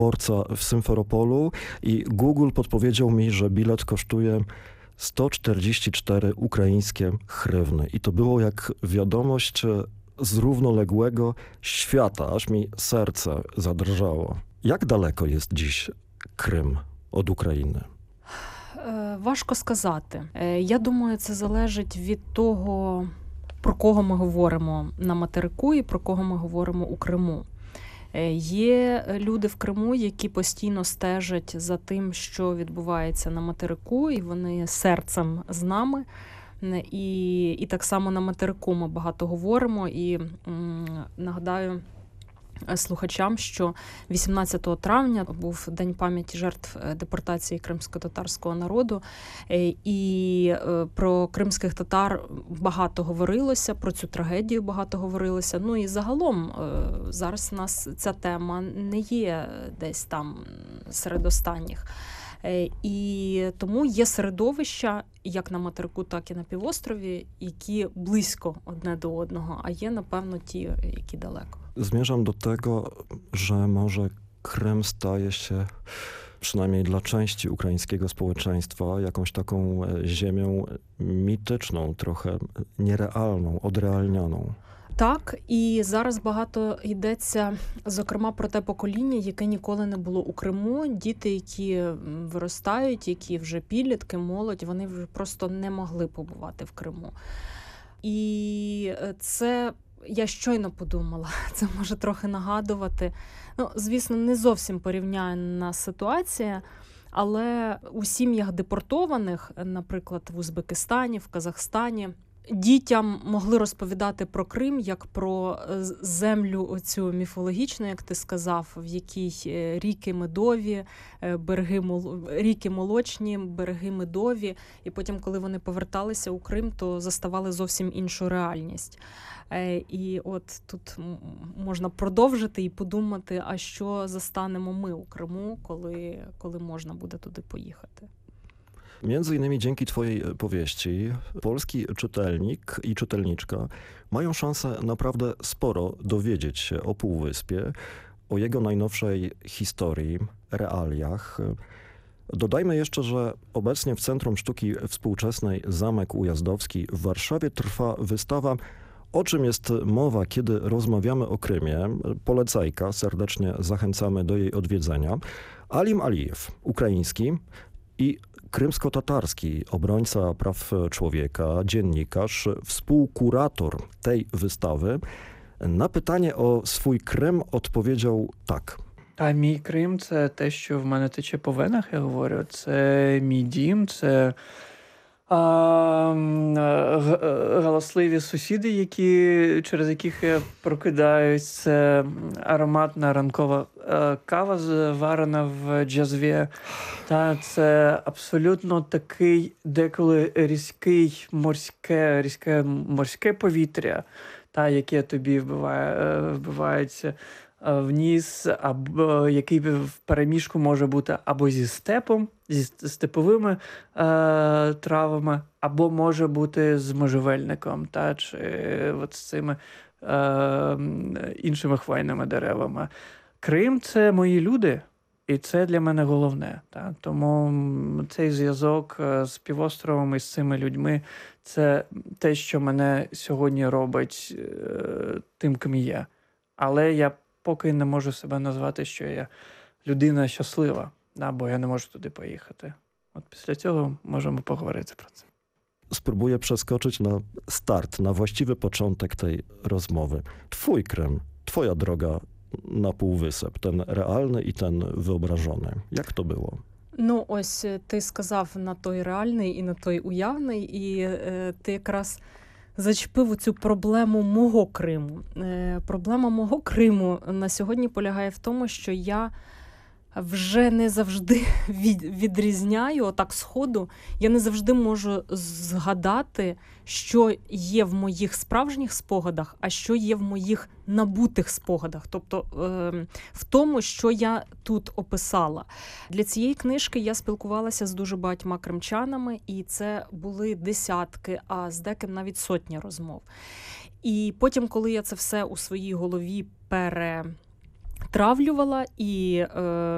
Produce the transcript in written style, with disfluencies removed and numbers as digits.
dworca w Symferopolu i Google podpowiedział mi, że bilet kosztuje 144 ukraińskie hrywny. I to było jak wiadomość z równoległego świata, aż mi serce zadrżało. Jak daleko jest dziś Крим від України? Важко сказати. Я думаю, це залежить від того, про кого ми говоримо на материку і про кого ми говоримо у Криму. Є люди в Криму, які постійно стежать за тим, що відбувається на материку, і вони серцем з нами. І так само на материку ми багато говоримо. І нагадаю слухачам, що 18 травня був День пам'яті жертв депортації кримсько-татарського народу, і про кримських татар багато говорилося, про цю трагедію багато говорилося. Ну і загалом зараз у нас ця тема не є десь там серед останніх. І тому є середовища, як на материку, так і на півострові, які близько одне до одного, а є, напевно, ті, які далеко. Zmierzam do tego, że może Krym staje się, przynajmniej dla części ukraińskiego społeczeństwa, jakąś taką ziemią mityczną, trochę nierealną, odrealnioną. Так, і зараз багато йдеться, зокрема, про те покоління, яке ніколи не було у Криму. Діти, які виростають, які вже підлітки, молодь, вони вже просто не могли побувати в Криму. І це, я щойно подумала, це може трохи нагадувати. Ну, звісно, не зовсім порівняльна ситуація, але у сім'ях депортованих, наприклад, в Узбекистані, в Казахстані, дітям могли розповідати про Крим як про землю оцю міфологічну, як ти сказав, в якій ріки медові, ріки молочні, береги медові. І потім, коли вони поверталися у Крим, то заставали зовсім іншу реальність. І от тут можна продовжити і подумати, а що застанемо ми у Криму, коли можна буде туди поїхати. Między innymi dzięki twojej powieści polski czytelnik i czytelniczka mają szansę naprawdę sporo dowiedzieć się o Półwyspie, o jego najnowszej historii, realiach. Dodajmy jeszcze, że obecnie w Centrum Sztuki Współczesnej Zamek Ujazdowski w Warszawie trwa wystawa O czym jest mowa, kiedy rozmawiamy o Krymie? Polecajka, serdecznie zachęcamy do jej odwiedzenia. Alim Alijew, ukraiński i krymsko-tatarski obrońca praw człowieka, dziennikarz, współkurator tej wystawy, na pytanie o swój Крим odpowiedział так. А мій Крим – це те, що в мене тече по венах, я говорю. Це мій дім, це галасливі сусіди, через яких я прокидаюсь. Це ароматна ранкова кава, зварена в джазві. Та це абсолютно такий деколи різке морське повітря, та, яке тобі вбивається в ніс, або який в переміжку може бути або зі степом, зі степовими травами, або може бути з можжевельником, та, чи от з цими іншими хвойними деревами. Крим – це мої люди, і це для мене головне. Та. Тому цей зв'язок з півостровом і з цими людьми – це те, що мене сьогодні робить тим, ким є. Але я поки не можу себе назвати, що я людина щаслива, бо я не можу туди поїхати. От після цього можемо поговорити про це. Spróbuję przeskoczyć na start, na właściwy początek tej rozmowy. Twój Krym, twoja droga na Półwysep, ten realny i ten wyobrażony. Jak to było? Ну, ось ти сказав на той реальний і на той уявний, і ти якраз зачепив цю проблему мого Криму. Проблема мого Криму на сьогодні полягає в тому, що я вже не завжди відрізняю, отак сходу, я не завжди можу згадати, що є в моїх справжніх спогадах, а що є в моїх набутих спогадах. Тобто в тому, що я тут описала. Для цієї книжки я спілкувалася з дуже багатьма кримчанами, і це були десятки, а з деким навіть сотні розмов. І потім, коли я це все у своїй голові перетравлювала і